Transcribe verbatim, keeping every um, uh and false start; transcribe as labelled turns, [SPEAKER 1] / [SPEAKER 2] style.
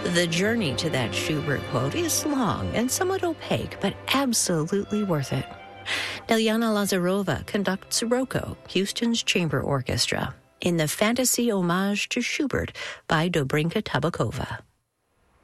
[SPEAKER 1] The journey to that Schubert quote is long and somewhat opaque, but absolutely worth it. Delyana Lazarova conducts Rocco, Houston's chamber orchestra, in the fantasy homage to Schubert by Dobrinka Tabakova.